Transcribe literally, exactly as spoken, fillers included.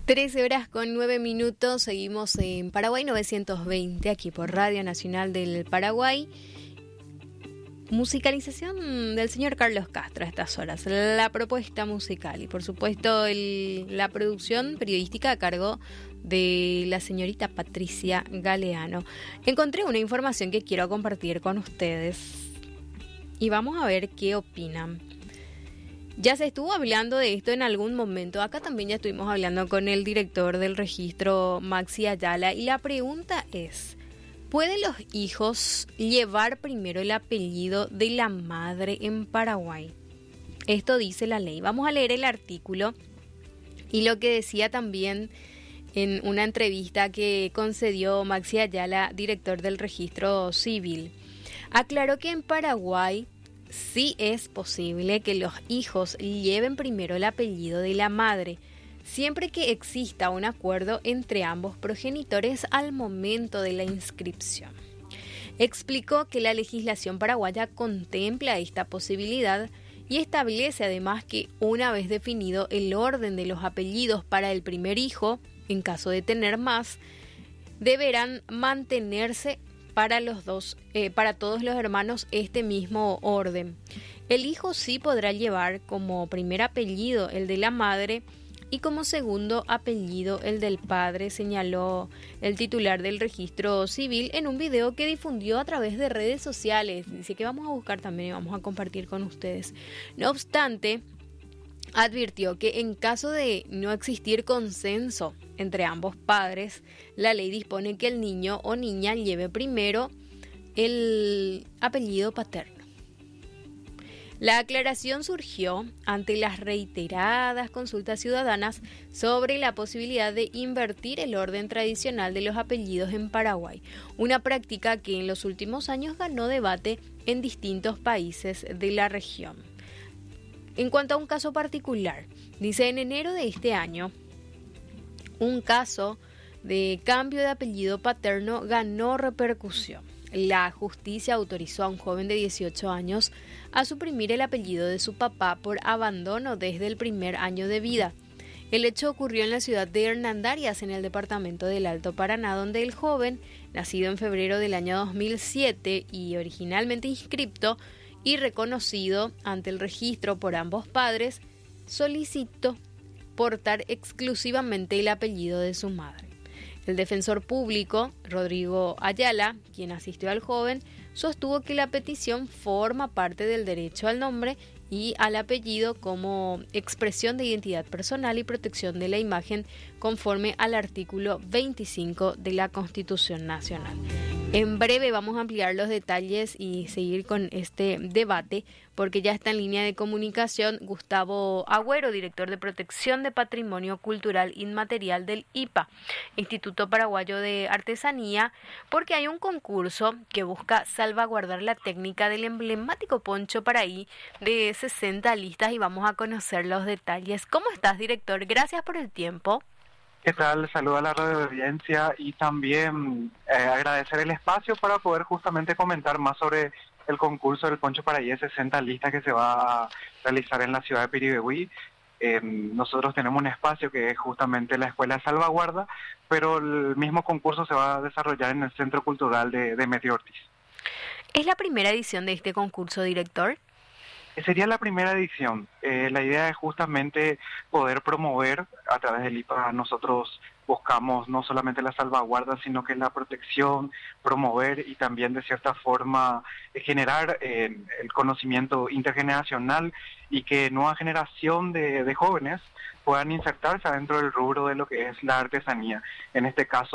trece horas con nueve minutos, seguimos en Paraguay novecientos veinte, aquí por Radio Nacional del Paraguay. Musicalización del señor Carlos Castro a estas horas, la propuesta musical y por supuesto el, la producción periodística a cargo de la señorita Patricia Galeano. Encontré una información que quiero compartir con ustedes y vamos a ver qué opinan. Ya se estuvo hablando de esto en algún momento, acá también ya estuvimos hablando con el director del registro, Maxi Ayala, y la pregunta es: ¿pueden los hijos llevar primero el apellido de la madre en Paraguay? Esto dice la ley. Vamos a leer el artículo y lo que decía también en una entrevista que concedió Maxi Ayala, director del registro civil. Aclaró que en Paraguay sí es posible que los hijos lleven primero el apellido de la madre, siempre que exista un acuerdo entre ambos progenitores al momento de la inscripción. Explicó que la legislación paraguaya contempla esta posibilidad y establece además que una vez definido el orden de los apellidos para el primer hijo, en caso de tener más, deberán mantenerse para los dos, eh, para todos los hermanos este mismo orden. El hijo sí podrá llevar como primer apellido el de la madre y como segundo apellido el del padre, señaló el titular del registro civil en un video que difundió a través de redes sociales. Dice que vamos a buscar también y vamos a compartir con ustedes. No obstante, advirtió que en caso de no existir consenso entre ambos padres, la ley dispone que el niño o niña lleve primero el apellido paterno. La aclaración surgió ante las reiteradas consultas ciudadanas sobre la posibilidad de invertir el orden tradicional de los apellidos en Paraguay, una práctica que en los últimos años ganó debate en distintos países de la región. En cuanto a un caso particular, dice en enero de este año, un caso de cambio de apellido paterno ganó repercusión. La justicia autorizó a un joven de dieciocho años a suprimir el apellido de su papá por abandono desde el primer año de vida. El hecho ocurrió en la ciudad de Hernandarias, en el departamento del Alto Paraná, donde el joven, nacido en febrero del año dos mil siete y originalmente inscripto y reconocido ante el registro por ambos padres, solicitó portar exclusivamente el apellido de su madre. El defensor público, Rodrigo Ayala, quien asistió al joven, sostuvo que la petición forma parte del derecho al nombre y al apellido como expresión de identidad personal y protección de la imagen conforme al artículo veinticinco de la Constitución Nacional. En breve vamos a ampliar los detalles y seguir con este debate porque ya está en línea de comunicación Gustavo Agüero, director de Protección de Patrimonio Cultural Inmaterial del I P A, Instituto Paraguayo de Artesanía, porque hay un concurso que busca salvaguardar la técnica del emblemático poncho paraí de sesenta listas y vamos a conocer los detalles. ¿Cómo estás, director? Gracias por el tiempo. ¿Qué tal? Saludo a la radio de audiencia y también eh, agradecer el espacio para poder justamente comentar más sobre el concurso del Poncho Paraí de sesenta listas que se va a realizar en la ciudad de Piribebuy. Eh, nosotros tenemos un espacio que es justamente la Escuela de Salvaguarda, pero el mismo concurso se va a desarrollar en el Centro Cultural de, de Medio Ortiz. ¿Es la primera edición de este concurso, director? Sería la primera edición. Eh, la idea es justamente poder promover a través del I P A. Nosotros buscamos no solamente la salvaguarda, sino que la protección, promover y también de cierta forma eh, generar eh, el conocimiento intergeneracional y que nueva generación de, de jóvenes puedan insertarse dentro del rubro de lo que es la artesanía. En este caso,